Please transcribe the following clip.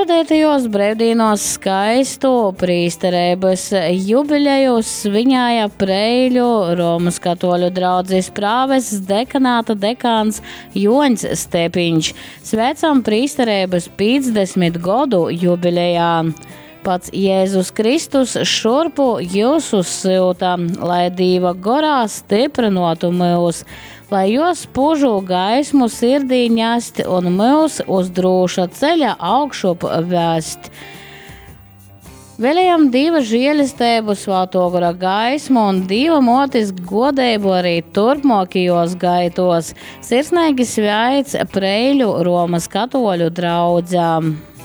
Sagaidētajos brīvdienos skaistu prīsterības jubileju sviņāja Preiļu Romas katoļu draudzes prāvests dekanāta dekāns Joņs Stepiņš svecam prīsterības 50 godu jubilejā. Pats Jēzus Kristus šurpu jūs uzsilta, lai Dieva gorā stiprinotu mūs, lai jūs spožu gaismu sirdī ņest un mūs uz droša ceļa augšup vēst. Vēlējam Dieva žēlestību, Svēto gara gaismu un Dieva motis godību arī turpmākajos gaitos. Sirsnīgi sveic Preiļu Romas katoļu draudzē.